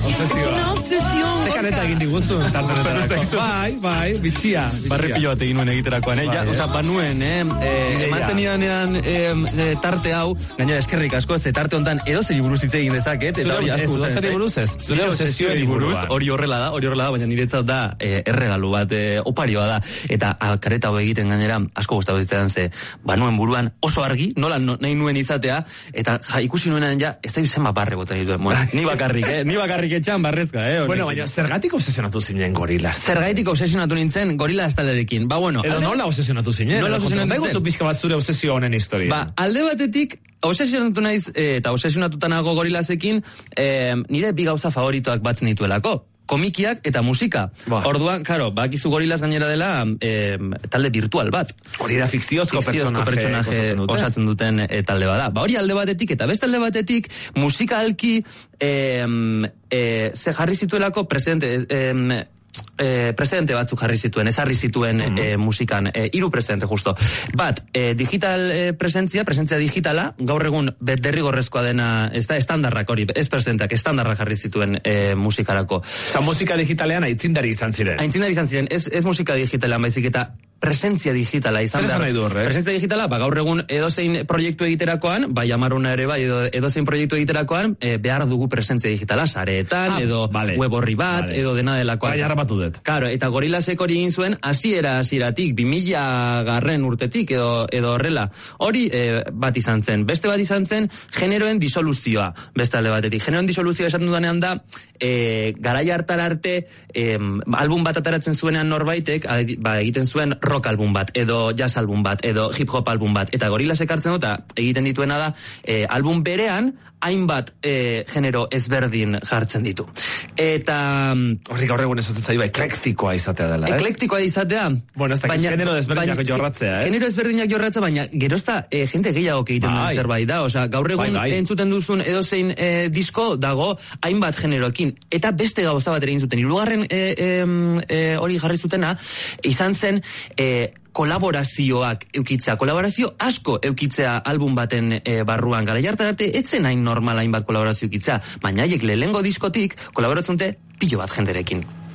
Ze kaneta egin diguzu. Bai, bitxia. Barrepilo bat egin nuen egiterakoan, Osa, banuen, ematen idanean tarte hau, gainera eskerrik asko, ze tarte hontan edo zeri buruz hitz egin dezaket. Zure buruz ez, zure obsesioari buruz. Hori horrela da, baina niretzat da erregalu bat, oparioa da. Eta kareta hau egiten gainera, asko gustatu zitzaidan ze, banuen buruan oso argi, nola nahi nuen izatea, eta ikusi nuenan ja, ez da zenbat barre botan dituen. Ni bakarrik etxan barrezka, Bueno, baina zergatik obsesionatu zinen gorilaz? Zergatik obsesionatu nintzen gorila estalerekin. Edo nola obsesionatu zinen? Nola obsesionatu nintzen? Daigu pixka bat zure obsesio honen historia. Alde batetik, obsesionatu naiz, eta obsesionatuta nago gorilazekin, nire bi gauza favoritoak batzen dituelako. Komikiak eta musika. Orduan, karo, bakizu gorilaz gainera dela talde virtual bat. Hori da fikziozko pertsonaje osatzen duten talde bada. Hori alde batetik, eta beste alde batetik, musikalki ze jarri zituelako presidente batzuk jarri zituen, ezarri zituen musikan, 3 presidente justo. Bat, digital presentzia digitala, gaur egun derrigorrezkoa dena, ez da, estandarrak hori, ez presidenteak, estandarrak jarri zituen musikarako. Osa, musika digitalean aitzindari izan ziren. Ez musika digitalean baizik eta presentzia digitala izan da. Zer nahi du horrek? Presentzia digitala, gaur egun edozein proiektu egiterakoan, Amaruna ere bai, edozein proiektu egiterakoan, behar dugu presentzia digitala, sareetan, edo web horri bat, edo dena delakoan. Bai, harrapatu dut. Claro, eta Gorilazek hori egin zuen, hasieratik, 2000 urtetik, edo horrela. Hori bat izan zen. Beste bat izan zen, generoen disoluzioa, beste alde batetik. Generoen disoluzioa esaten dudanean da, garaia hartar arte, album bat ataratzen zuenean norbaitek, egiten zuen rock album bat, edo jazz album bat, edo hip hop album bat, eta Gorilazek hartzen dut, egiten dituena da, album berean, hainbat genero ezberdin jartzen ditu. Eta... Horri gaur egun esatzen zaiba, eklektikoa izatea dela, Eklektikoa izatea. Bueno, ez da, genero ezberdinak jorratzea, Genero ezberdinak jorratzea, baina gerozta jente gehiago egiten duen zerbait da. Osa, gaur egun entzuten duzun edozein disko dago hainbat generoekin. Eta beste gauza bat egin zuten. Hirugarren hori jarri zutena, izan zen... kolaborazioak eukitzea, kolaborazio asko eukitzea album baten barruan. Gara jartan arte, etzen hain normal hainbat kolaborazio eukitzea, baina haiek lehengo diskotik kolaboratzen dute pilo bat jenderekin.